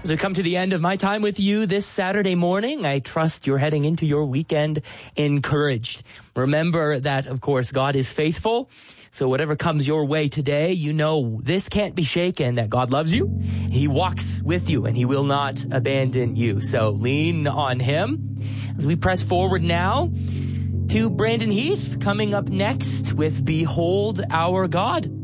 As we come to the end of my time with you this Saturday morning, I trust you're heading into your weekend encouraged. Remember that, of course, God is faithful. So whatever comes your way today, you know this can't be shaken, that God loves you. He walks with you and he will not abandon you. So lean on him. As we press forward now to Brandon Heath coming up next with Behold Our God.